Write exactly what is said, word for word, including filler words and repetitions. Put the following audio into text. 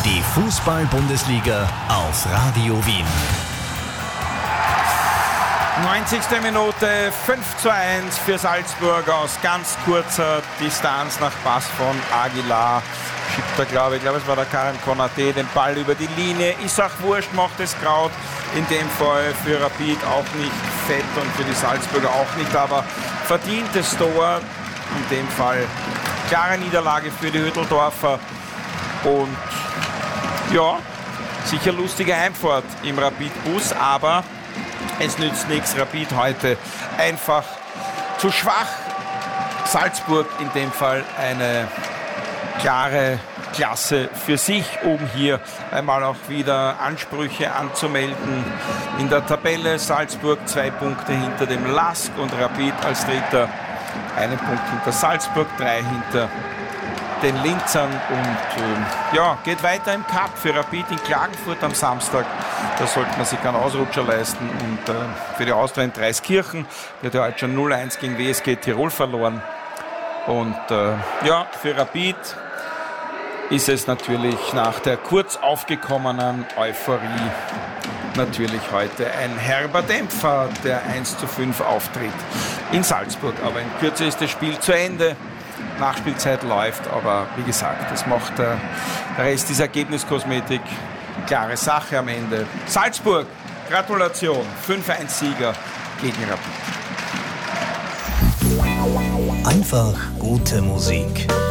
Die Fußball-Bundesliga auf Radio Wien. neunzigste Minute, fünf zu eins für Salzburg aus ganz kurzer Distanz nach Pass von Aguilar. Schiebt er, glaube ich, ich glaube es war der Karim Konaté, den Ball über die Linie. Ist auch wurscht, macht es Kraut. In dem Fall für Rapid auch nicht fett und für die Salzburger auch nicht, aber verdientes Tor. In dem Fall klare Niederlage für die Hütteldorfer. Und ja, sicher lustige Heimfahrt im Rapid-Bus, aber es nützt nichts. Rapid heute einfach zu schwach. Salzburg in dem Fall eine klare Klasse für sich, um hier einmal auch wieder Ansprüche anzumelden. In der Tabelle Salzburg zwei Punkte hinter dem L A S K und Rapid als Dritter einen Punkt hinter Salzburg, drei hinter den Linzern und äh, ja, geht weiter im Cup für Rapid in Klagenfurt am Samstag. Da sollte man sich keinen Ausrutscher leisten und äh, für die Austria in Dreiskirchen, die hat ja heute schon null eins gegen W S G Tirol verloren. Und äh, ja, für Rapid ist es natürlich nach der kurz aufgekommenen Euphorie natürlich heute ein herber Dämpfer, der eins zu fünf auftritt in Salzburg. Aber in Kürze ist das Spiel zu Ende. Nachspielzeit läuft, aber wie gesagt, das macht äh, der Rest dieser Ergebniskosmetik. Klare Sache am Ende. Salzburg, Gratulation, fünf eins Sieger gegen Rapid. Einfach gute Musik.